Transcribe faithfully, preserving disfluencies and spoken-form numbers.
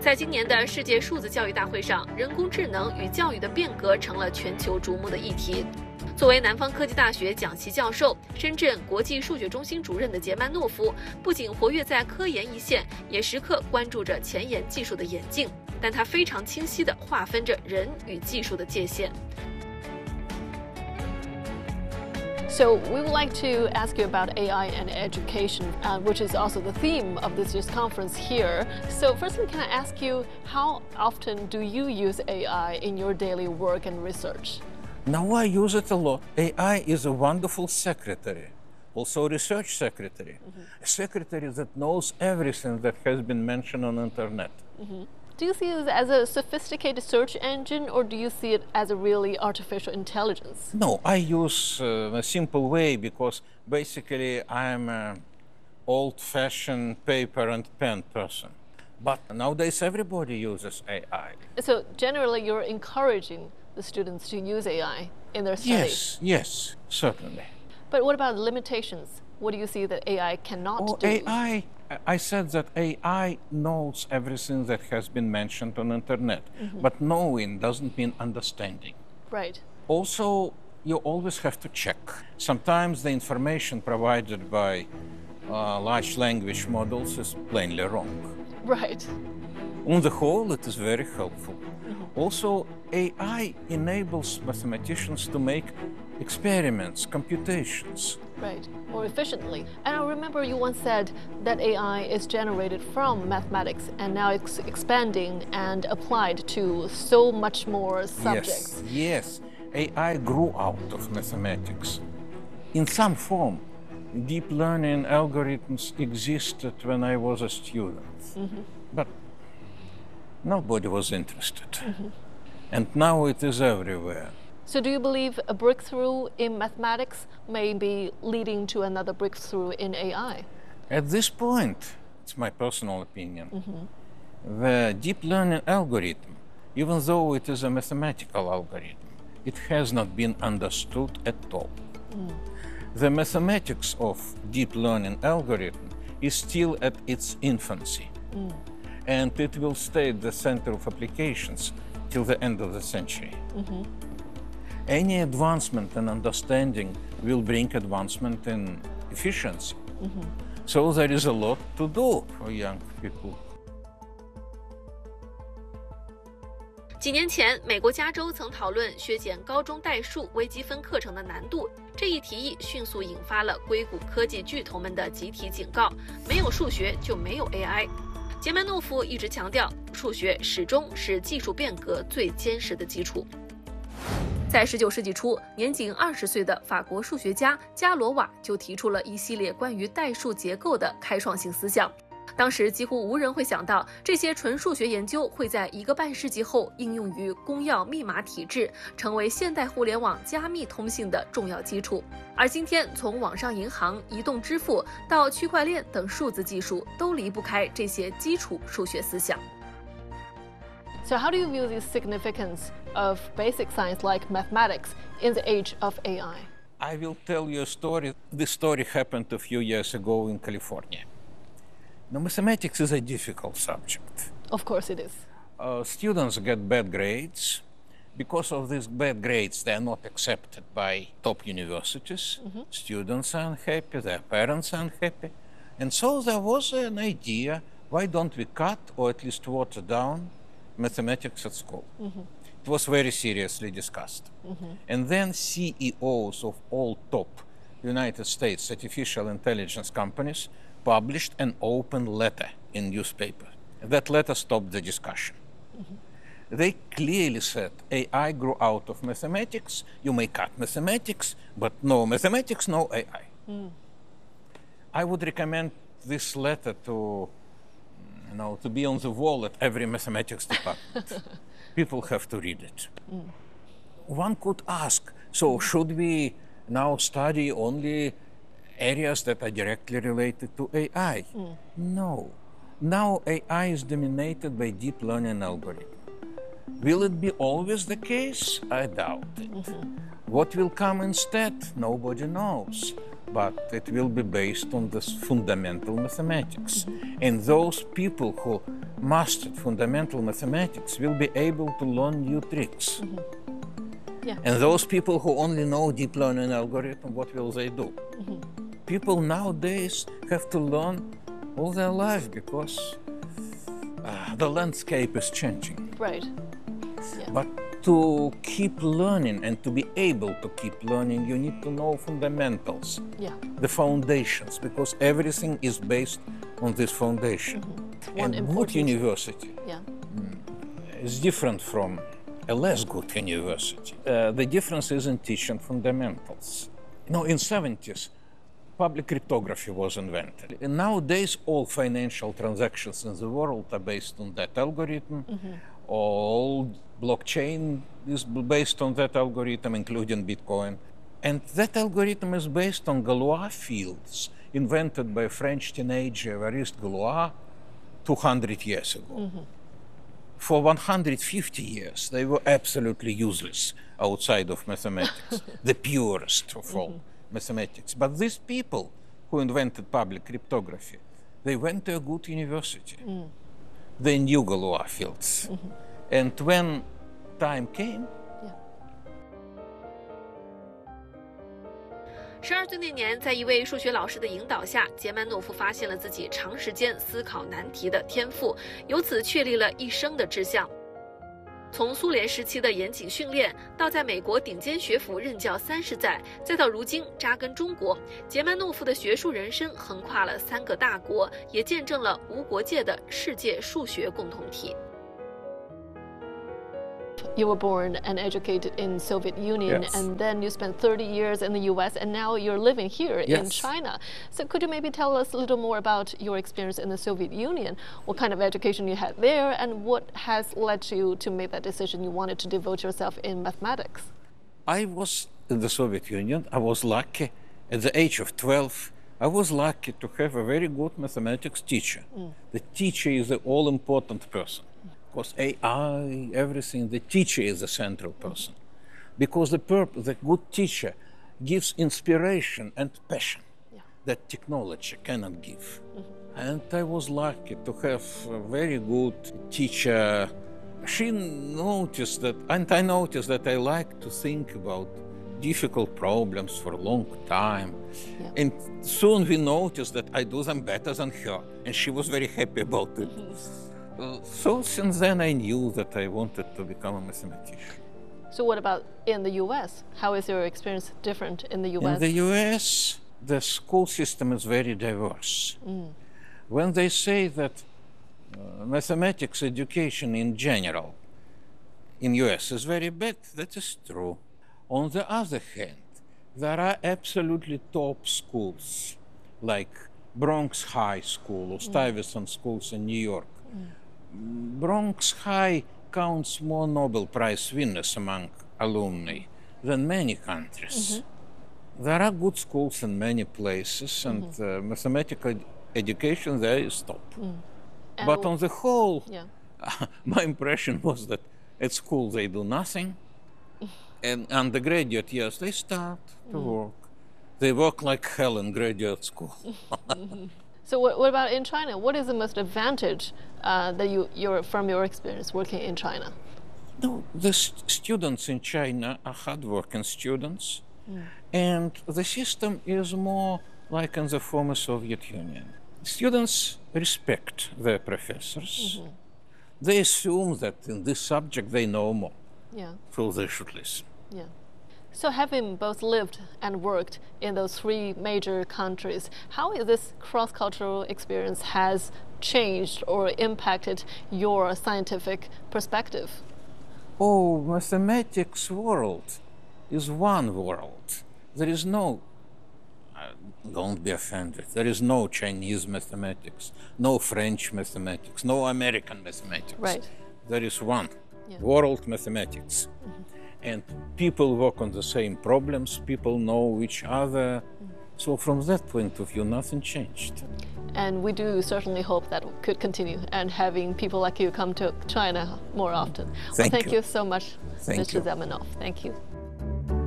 在今年的世界数字教育大会上，人工智能与教育的变革成了全球瞩目的议题。作为南方科技大学讲席教授、深圳国际数学中心主任的杰曼诺夫，不仅活跃在科研一线，也时刻关注着前沿技术的演进。但他非常清晰地划分着人与技术的界限。 So we would like to ask you about A I and education, uh, which is also the theme of this year's conference here. So firstly, can I ask you, how often do you use A I in your daily work and research? Now I use it a lot. A I is a wonderful secretary, also a research secretary, mm-hmm. a secretary that knows everything that has been mentioned on the internet. Mm-hmm. Do you see it as a sophisticated search engine, or do you see it as a really artificial intelligence? No, I use uh, a simple way because basically I'm an old-fashioned paper and pen person. But nowadays everybody uses A I. So generally you're encouraging the students to use A I in their study? Yes, yes, certainly. But what about limitations? What do you see that A I cannot oh, do? A I, I said that A I knows everything that has been mentioned on the internet, mm-hmm. but knowing doesn't mean understanding. Right. Also, you always have to check. Sometimes the information provided by uh, large language models is plainly wrong. Right. On the whole, it is very helpful. Mm-hmm. Also, A I enables mathematicians to make experiments, computations. Right, more efficiently. And I remember you once said that A I is generated from mathematics and now it's expanding and applied to so much more subjects. Yes, yes. A I grew out of mathematics. In some form, deep learning algorithms existed when I was a student. Mm-hmm. But nobody was interested. Mm-hmm. And now it is everywhere. So do you believe a breakthrough in mathematics may be leading to another breakthrough in A I? At this point, it's my personal opinion, mm-hmm. the deep learning algorithm, even though it is a mathematical algorithm, it has not been understood at all. Mm. The mathematics of deep learning algorithm is still at its infancy, mm. and it will stay at the center of applications till the end of the century. Mm-hmm. Any advancement in understanding will bring advancement in efficiency. Mm-hmm. So there is a lot to do for young people. 几年前，美国加州曾讨论削减高中代数微积分课程的难度，这一提议迅速引发了硅谷科技巨头们的集体警告：没有数学就没有 A I。杰曼诺夫一直强调，数学始终是技术变革最坚实的基础。在十九世纪初，年仅二十岁的法国数学家加罗瓦就提出了一系列关于代数结构的开创性思想。当时几乎无人会想到，这些纯数学研究会在一个半世纪后应用于公钥密码体制，成为现代互联网加密通信的重要基础。而今天，从网上银行、移动支付到区块链等数字技术，都离不开这些基础数学思想。 So how do you view the significance of basic science like mathematics in the age of A I? I will tell you a story. This story happened a few years ago in California. Now, mathematics is a difficult subject. Of course it is. Uh, students get bad grades. Because of these bad grades, they are not accepted by top universities. Mm-hmm. Students are unhappy, their parents are unhappy. And so there was an idea, why don't we cut or at least water down mathematics at school? Mm-hmm. It was very seriously discussed. Mm-hmm. And then C E Os of all top United States artificial intelligence companies published an open letter in newspaper. That letter stopped the discussion. Mm-hmm. They clearly said A I grew out of mathematics. You may cut mathematics, but no mathematics, no A I. Mm. I would recommend this letter to You know, to be on the wall at every mathematics department. People have to read it. Mm. One could ask, so should we now study only areas that are directly related to A I? Mm. No. Now A I is dominated by deep learning algorithm. Will it be always the case? I doubt it. Mm-hmm. What will come instead? Nobody knows. but it will be based on this fundamental mathematics. And those people who mastered fundamental mathematics will be able to learn new tricks. Yeah. And those people who only know deep learning algorithm, what will they do? People nowadays have to learn all their life because uh, the landscape is changing. Right. Yeah. But to keep learning and to be able to keep learning, you need to know fundamentals, Yeah. the foundations, because everything is based on this foundation. One And good important- university Yeah. is different from a less good university. Uh, the difference is in teaching fundamentals. You know, in seventies, public cryptography was invented. And nowadays, all financial transactions in the world are based on that algorithm. All blockchain is based on that algorithm, including Bitcoin. And that algorithm is based on Galois fields, invented by a French teenager, Évariste Galois, two hundred years ago. For one hundred fifty years, they were absolutely useless outside of mathematics, the purest of all mathematics. But these people who invented public cryptography, they went to a good university. They knew Galois fields. And when time came, 十二岁那年，在一位数学老师的引导下，杰曼诺夫发现了自己长时间思考难题的天赋，由此确立了一生的志向。从苏联时期的严谨训练，到在美国顶尖学府任教三十载，再到如今扎根中国，杰曼诺夫的学术人生横跨了三个大国，也见证了无国界的世界数学共同体。 You were born and educated in Soviet Union, Yes. and then you spent thirty years in the U S, and now you're living here in Yes. China. So could you maybe tell us a little more about your experience in the Soviet Union? What kind of education you had there, and what has led you to make that decision you wanted to devote yourself in mathematics? I was in the Soviet Union. I was lucky. At the age of twelve, I was lucky to have a very good mathematics teacher. The teacher is the all-important person. Of course, A I, everything, the teacher is the central person. Because the, perp- the good teacher gives inspiration and passion that technology cannot give. And I was lucky to have a very good teacher. She noticed that, and I noticed that I like to think about difficult problems for a long time. Yeah. And soon we noticed that I do them better than her, and she was very happy about it. Uh, so since then I knew that I wanted to become a mathematician. So what about in the U S? How is your experience different in the U S? In the U S, the school system is very diverse. When they say that uh, mathematics education in general in U S is very bad, that is true. On the other hand, there are absolutely top schools like Bronx High School or Stuyvesant schools in New York. Bronx High counts more Nobel Prize winners among alumni than many countries. There are good schools in many places, and uh, mathematical ed- education there is top. And But on the whole, yeah. my impression was that at school they do nothing, and undergraduate years they start to work. They work like hell in graduate school. So what, what about in China? What is the most advantage uh, that you, you're, from your experience working in China? No, the st- students in China are hardworking students, and the system is more like in the former Soviet Union. Students respect their professors. They assume that in this subject they know more, Yeah, so they should listen. yeah. So having both lived and worked in those three major countries, how is this cross-cultural experience has changed or impacted your scientific perspective? Oh, mathematics world is one world. There is no, uh, don't be offended, there is no Chinese mathematics, no French mathematics, no American mathematics. Right. There is one Yeah. world mathematics. And people work on the same problems, people know each other. So from that point of view, nothing changed. And we do certainly hope that could continue, and having people like you come to China more often. Well, Thank thank you. you so much, Thank Mister you. Zamenhof. Thank you.